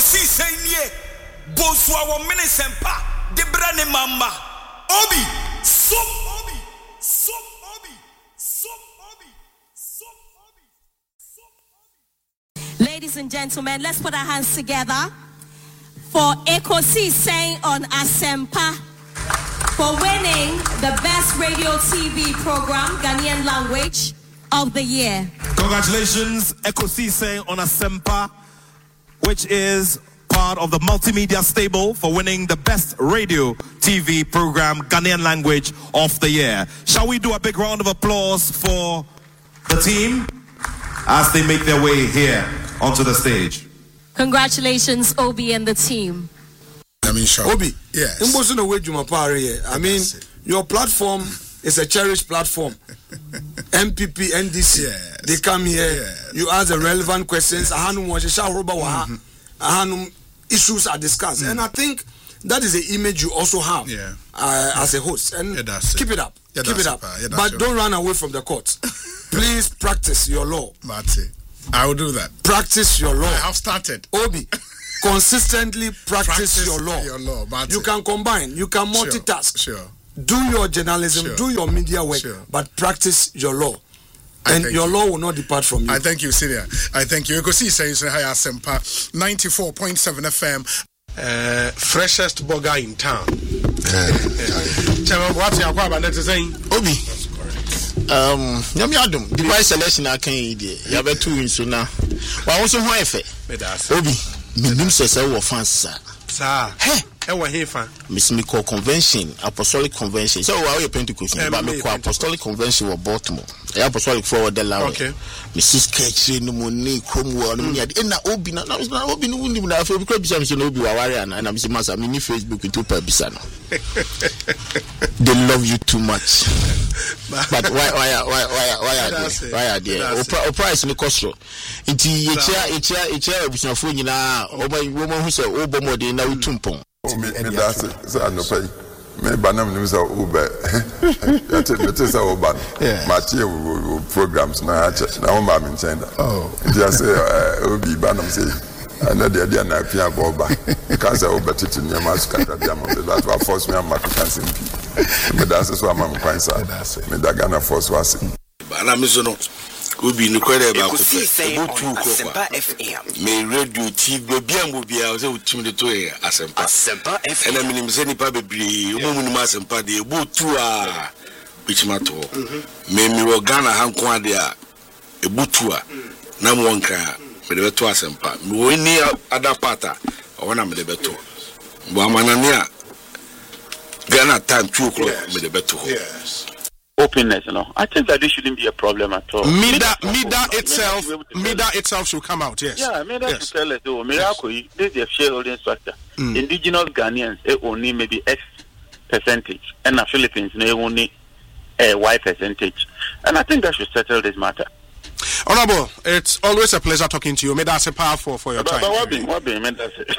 Ekosi senye Boswa wa mene sempa Debra ne mama Obi Som Obi Som Obi Som Obi Som Obi Som Obi. Ladies and gentlemen, let's put our hands together for Ekosi Sane on Asempa for winning the best radio TV program, Ghanaian Language of the Year. Congratulations, Ekosi Sane on Asempa, which is part of the multimedia stable for winning the best radio TV program, Ghanaian Language of the Year. Shall we do a big round of applause for the team as they make their way here onto the stage? Congratulations, Obi and the team. I mean, sure. Obi, yes. I mean, your platform is a cherished platform. MPP, NDC, yes. They come here, yes. You ask the relevant questions, issues are discussed. And I think that is the image you also have as a host. And keep it up. Keep it up. But don't run away from the court. Please practice your law. I will do that. Practice your law. I have started. Obi, consistently practice your law. You can combine. You can multitask. Sure. Do your journalism. Do your media work. But practice your law. And your law will not depart from you. I thank you, Syria. I thank you. You can see saying hi Asempa 94.7 FM. Freshest burger in town. What's your question saying? Obi. Nyami adum. The price selection I can eat. You have 2 wins so now. Why also who efe? Obi. Minim sese wo fans sir. Hey. Ewa hefa. Miss Miko Convention, Apostolic Convention. So we are Pentecost, but Miko Apostolic Convention was Baltimore. Apostolic forward the law. Okay. Mrs. Ketchy no money Cromwell no money. Na Obi na Obi no wuni na fe because bisa me no Obi wa ware and I'm saying masa me ni Facebook into per bisa no. They love you too much. But why are they? O price no cost. Iti echa obusunafo nyina woman who say obomode na utumpon. Me that's it. No pay. Me banam news are Uber. It is our ban. Mathieu programs na na o ma me ntenda. Oh. Just say Obi banam say na dey na pia boba. Because Uber titi nyama skata dia mo that wa force me am African MP. Me that's so am kwansa. Me da Ghana force was. Bana me so no Obi no kwere ba ko Asempa FM me radio TV bia say utim de to Asempa FM and me say nipa bebre omo mu Asempa de ebutu a bichima to me wo Ghana hanko ade a ebutu a na mo nka me de beto Asempa me wo ni ada pata o na me de beto bo amanane a Ghana time 2 o'clock me de beto. Yes. Openness, I think that this shouldn't be a problem at all. Mida itself should come out, yes. Yeah, Mida should tell us, Miracle, this is a shareholding structure. Indigenous Ghanaians, only maybe X percentage, and the Philippines, they only Y percentage. And I think that should settle this matter. Honorable, it's always a pleasure talking to you. May that's a powerful for your time. What be? And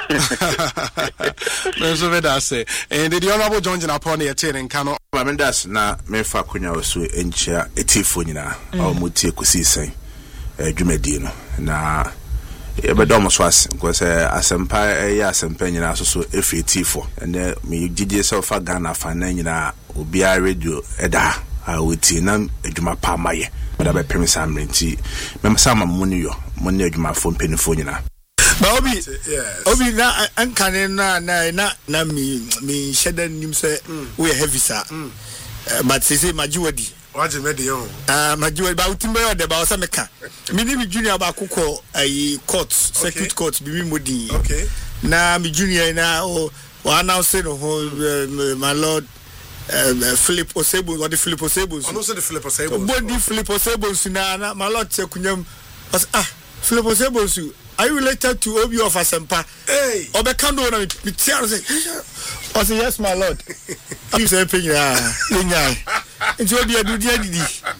the Honorable John Jinaponi attending Kano. That's na me fa kunya osu enchia etifo nyina o mutie Ekosi Sane dwumadi no na ebedo so as because Asempa Asempa nyina so efi etifo and me gigi so fa Ghana fa na nyina obi a radio eda a wuti na adwuma pa maye but abe premise amrenti mem sama muni yo muni adwuma fo mpenifo nyina. Obi, Obi na ankane na me sheda nim say we heavy sir. But say majuwadi. What you made yo? Majuwadi ba utimbe yo de ba o meka. Me ni junior ba kokọ court, circuit court bi mi modi. Okay. Na me junior na o announce no my lord Philip Osebo or the Philip Osebo. I know say the Philip Osebo. Body Philip Osebo na my lord chekunyam. Philip Osebo. Are you related to Obi of Asempa? Hey! Obekando na me tia say. I say yes my lord. You say penya. Nti Obi adu dia didi.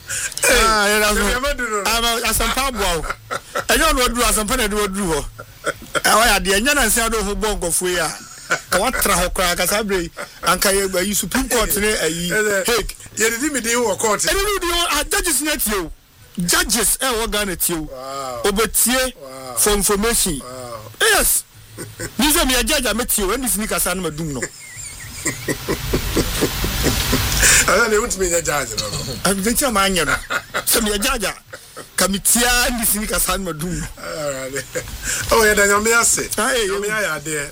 Asempa boa. Enyo no duru Asempa na duru ho. Why ade enya na nsia do ho bonkofo ya. What tra ho kwa kasa bre anka ye Supreme Court ne Hague. Ye didi me dey wo court. Judges net you. Judges what Ghana tio obetie for information. Yes, Nisa me jaja metio when this nika san madum no. Ana ne wuntumi nya jaja no. Adventure ma anya no. So me jaja kamitia this nika san madum no. Oh yeah, then me ase. Me ya de.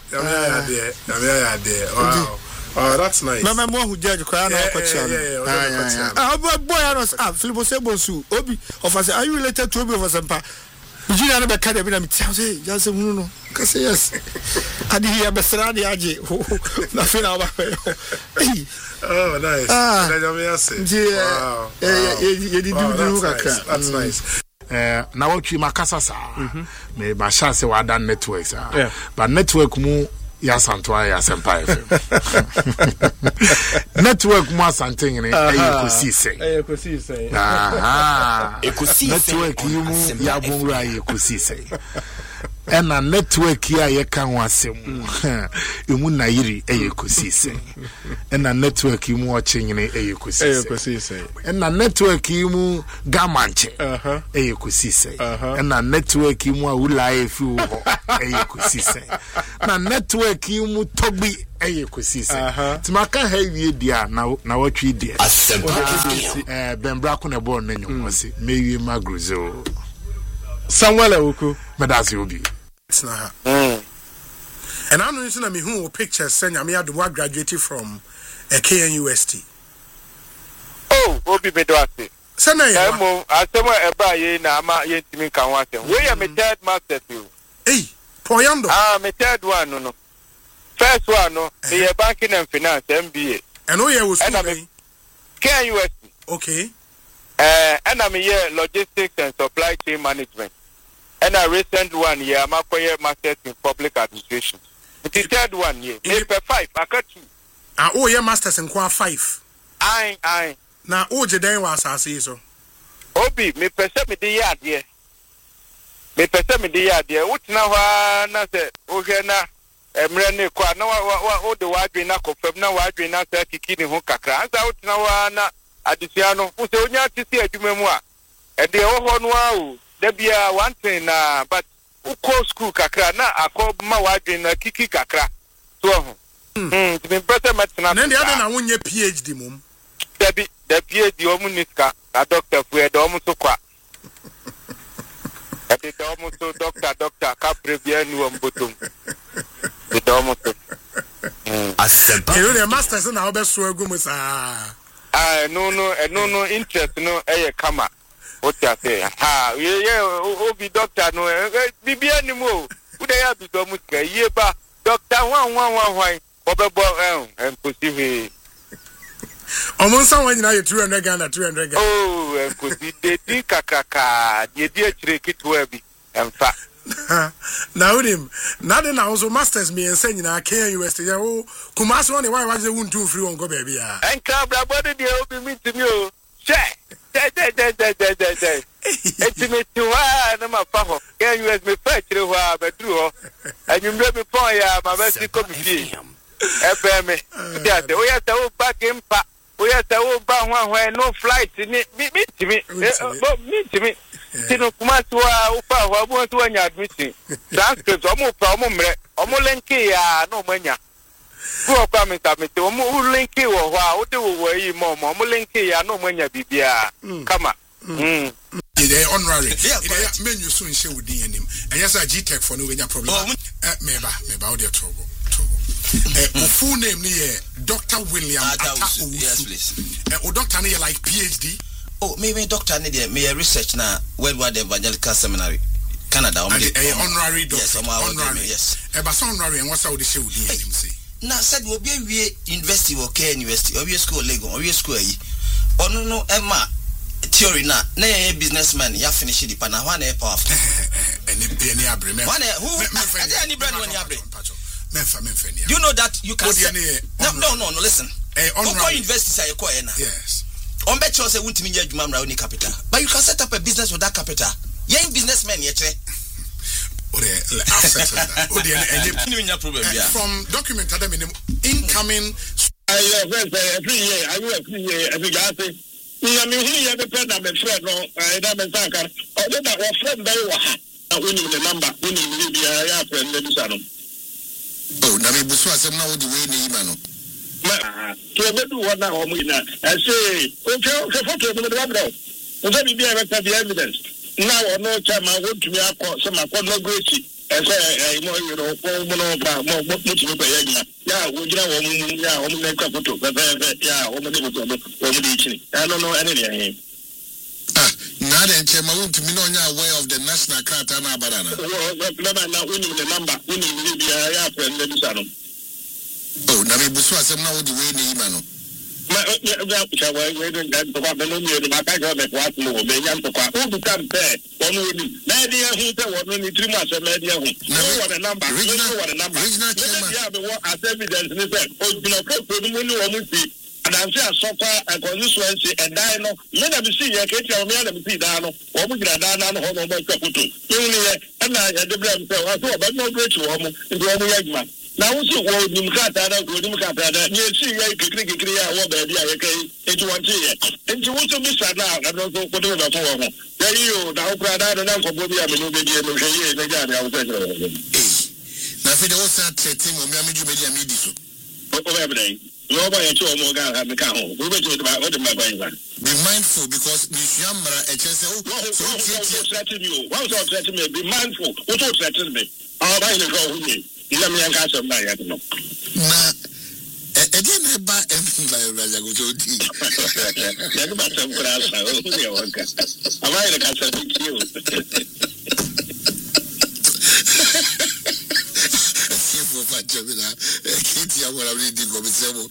Wow. Oh, that's nice. Mama mo hu judge kwa na kwacha no. Boy anos Philip Sebosu obi of us are you related to obi of Asempa? Jina na be ka de bi na me tia say just hunu no. Ka say yes. Adi here be sra de age. Na fe na ba. Oh, nice. Then me ase. Wow. That's nice. Na watch makasa sa. Me ba sha say wa dan network sa. But network mu ya Santoa ya Asempa FM. Network mu asante ngene ekosi sei. Aha. Ekosi network mu ya bonra ekosi sei. Ena network ya ye kan wasem. Emu na yiri ekosi sei. Ena network mu oche ngene ekosi sei. Ena network mu gamanche. Ekosi sei. Ena network mu awula efu ho ekosi sei. Na network mu tobi ekosi sei. Timaka ha wie dia na watwi dia. Bembra ko na ball na nyomose. Mewie magruzo. Samuel Ewuku medasi obi. It's not her. And I know you me who pictures saying I had graduated from KNUST. Oh, Obi Bedwasi. Sana ya mo asema eba ye na ama ye ntimi kan wase. We ya me third master you. Hey, Poyando. Me third one no. First one no, me banking and finance MBA. And where was KNUST. Okay. And I'm here logistics and supply chain management. And a recent one here, I'm a master's in public administration. The third one here, paper 5, I got you. Oh, yeah, masters in qua 5. Aye. Now, oh, Jaden was I see so. Obi, me perceive me the yard here. Me perceive me the yard here. What now? Na say, okay, na. Mrene kwa na wa the wadwe na confirm na wadwe na say kiki ni ho kakra. Anza what now na adisiano. Wo say onya tisi adwuma mu a. E de ho no a o. There be one thing but uko school kakra na akọ ma wadwe na kiki kakra so ho me better metna na dia na wonye PhD mum the PhD omuniska a doctor fu e do mu so kwa e de do mu so doctor ka previa nu ombotom e do mu so Asempa you the masters na obeso agum sa no interest no e kama. What you say? Obi doctor no. Bibi animo. Uda ya bi do muska. Ye ba doctor wan. Obebo impossible. Omonsa wan nyina ye 200 Ghana. Oh, impossible. Di kakaka. Ye di achire kitwa bi. Emfa. Na udim. Na de na also masters me ense nyina KNUST. Ya o Kumasi won e why was wuntu free won go baby ya. Enka brabode de obi mitimi o. Che. It's me to na ma fa ho. Can you me fa chire ho a bedru ho. Anyumre me pon ya ma ba si ko bi. Ebe me. Ya de o ya ta o ba kempa. O ya ta o ba hwan no flight ni mitimi. Mitimi. Tino kuma to a o fa ho abu to anya admission. Transcript o mo pa o mo mre. O mo link ya no manya. Go kwa me o mo link wo ho a o de wo yi mo link ya no manya bibia. Kama. The honorary. Menu so in share with him. And yes, I GTech for no problem. Meba audio trouble. Full name ni Dr. William Ata. Yes, please. Doctor ni like PhD. Oh, maybe doctor ni there. Me research na Worldwide Evangelical Seminary, Canada. Honorary doctor. Yes, honorary. Yes. But honorary and what's how they share with him say. Na said we be university or university or school Lagos or school yi. Ono no Emma theory na businessman ya finish the pana one powerful. Any abre me. One who any brand when you abre. You know that you can no listen. Go university say ko na. Yes. On bet you say wuntimi nya adwuma mra oni capital. But you can set up a business with that capital. Yen businessman ye tre. I've settled that. Any problem yeah. From document adam incoming every year I will every year as a guy na me hu ye be friend am friend no da me sanka o de da o friend be wa ha na woni the number woni ni bia ya friend na bisa no Oh, na me busu asem na wo di we ni ma no. To be do what na o mu ina. I say, okay, photo no the bro. O say be the evidence. Now no chairman want to me akọ some akọ no great. I mo you know mo no ba mo to be ya. Ya wo gina wo mu ya wo mu na ka photo. Ya wo mu de photo wo mu de chi. I don't know any Now then, Chairman, want to be aware of the national character na barana. Now we need the number. We need the friend. Oh, now we busu asem na wo di we ni ma no. And I'm saying soccer and constituency and dino. Let them see your kitchen or me and see Dano, or we can Dano home on my caputo. And I had the blame, so I thought, but no great woman in the only egg. Now, also, well, Nimcata, you see, I could clear what baby I came into 1 year. And you want to be sad now, I don't know what to do. There you now, Prada and Uncle Bobby, I'm a new baby, and the guy I was saying. Now, if it was that team, I'm going to be a medium. Every day. Be mindful because be mindful. What will threaten me? I'll buy the go with me. Let me catch some night. Nah, again, buy everything like Rajago. Think about some grass. I'm going to catch a big kill. Kitty, I will read the Gobisemo.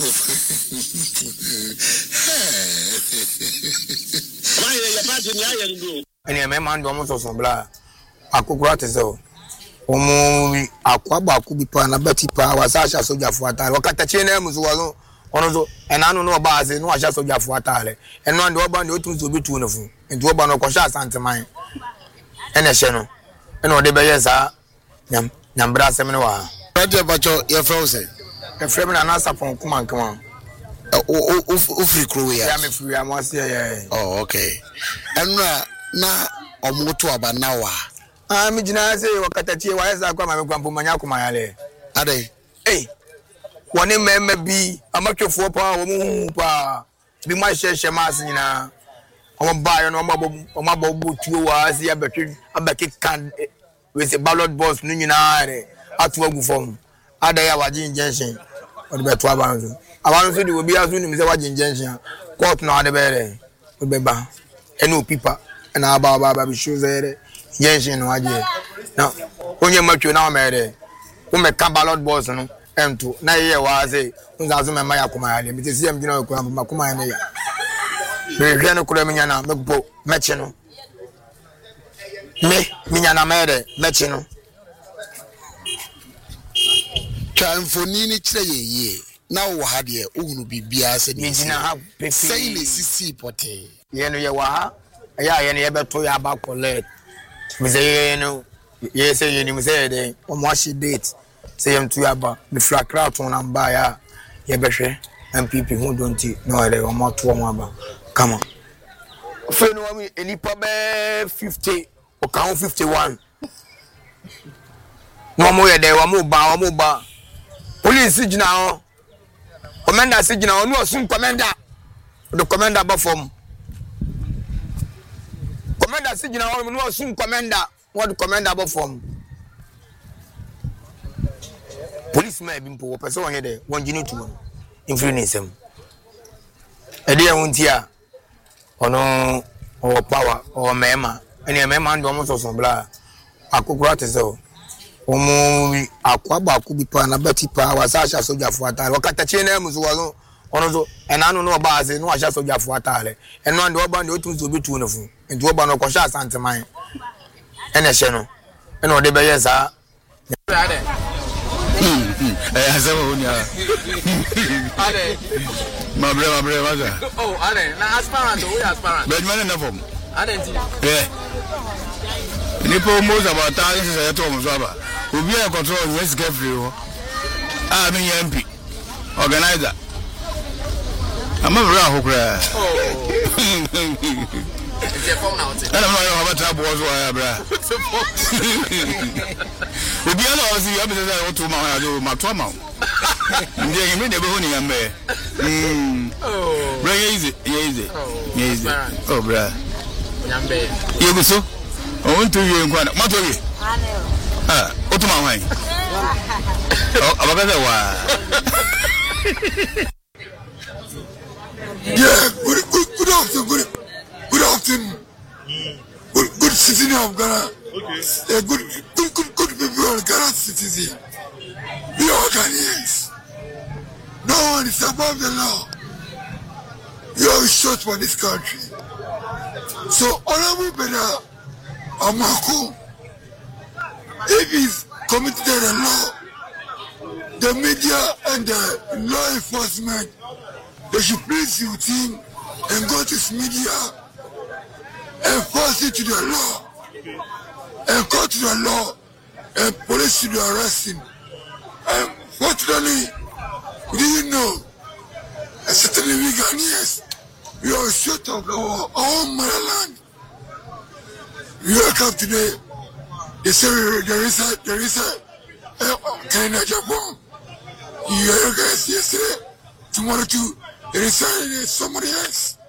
And your man almost was on blah. I could gratis though. Omo Aquaba could be pan a betty power, Sasha Soja for a time. What the chain was one and I don't know about it, no, I just Soja for a tile. And one door band, you to be two of them. And two band of Coshas Santa Mine. And a channel. And what the bayers are Nambra Seminua. Radio Bacho, your frozen. The frame and answer from come on. Free crew, yeah. I'm free, I must say, oh, okay. And now, or Motua Banawa. I'm in Jinazi, or Katachi, why is I come and Grandpa Manakumayale? Are they? Eh, one name may be a much of 4 power, be my share Shamasina. I'm buy on my boat, 2 hours, a bucket can with a ballot boss, Nunare. At work form. Ada ya wajin junction. Odi be 12 hours. Awan so di obi azu ni se wajin junction. Court na ade bere. Obe ba. Enu pipa. Na aba be show zere. Junction no aje. Na onye matwe na o mere. O me ka ballot boss no. Ento na ye wa say. Unza zo me ma yakoma ya le. Mi se am gina ko ma kuma ya ne ya. Me hwe no kura minya na me bo meche no. Me minya na mere meche no. Chamfonini cheye now had ye unu bibia said say le sisi pote ye no ye wa ya ye no ye beto ya ba collect me say no ye say ye ni me say dey o mo shi date say em to ya ba me fra crowd on am ba ya ye behwe MPP who don't no dey o mo to o mo ba come on fe no mi enipa be 50 o kan 51 no mo ye dey wa mo ba police jina ho commander se jina ho no sun commander the commander ba form commander se jina ho no sun commander what the commander ba form police man bi mpo person won here won jini tu influence em e dey won ti a ono o power o mema ene mema ndo mo so bla akokura te so omo Aquaba could be pan a betty power, Sasha Soja for a tile. What the chain was one and I don't know about it, no, I shall Soja for a tile. And one door band, you to be two of them, and two band of Cosha Santa Mine. And a channel. And what the bayers are. My brother, oh, I didn't aspirant, we aspirant. But man enough of them. I didn't. Yeah. Nipo most about thousands of Thomas Rubber. We be a control West Geffrey. I mean, MP organizer. I'm a real I'm not about to have was why, bra. We be all see you to my trauma. You made the honey, I'm there. Bring easy. Oh, bra. You go so? I want to you in one. Matory. What to my wine? Oh, I'm Yeah, good afternoon. Good afternoon. Good citizen of Ghana. Okay. Good people of Ghana citizen. We are Ghanaians. No one is above the law. You are shot for this country. So, Honorable Bena Amako, if he's committed a law, the media and the law enforcement, they should please with him and go to his media and force it to the law and go to the law and police should arrest him. And fortunately, we didn't know. And certainly we Ghanaians, we are short of our own motherland. We wake up today, they say there is a Canada, Japan. You guys yesterday, tomorrow too, there is somebody else.